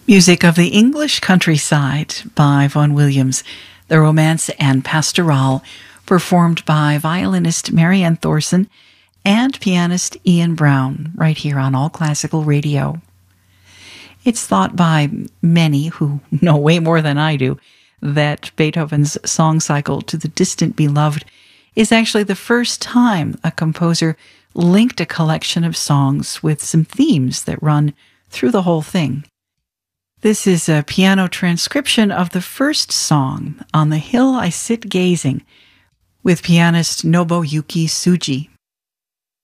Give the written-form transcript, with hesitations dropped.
Music of the English Countryside by Vaughan Williams, the Romance and Pastoral, performed by violinist Marianne Thorson and pianist Ian Brown, right here on All Classical Radio. It's thought by many, who know way more than I do, that Beethoven's song cycle to the distant beloved is actually the first time a composer linked a collection of songs with some themes that run through the whole thing. This is a piano transcription of the first song, On the Hill I Sit Gazing, with pianist Nobuyuki Tsuji.